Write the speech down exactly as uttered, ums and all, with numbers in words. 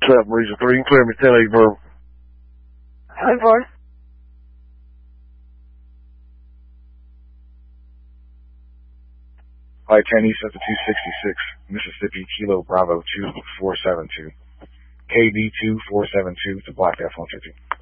What's up, Marisa three? You can clear me ten eight, bro. ten four. Flight ten East Delta two sixty-six, Mississippi, Kilo Bravo two four seven two. K D two four seven two to Black F one fifty.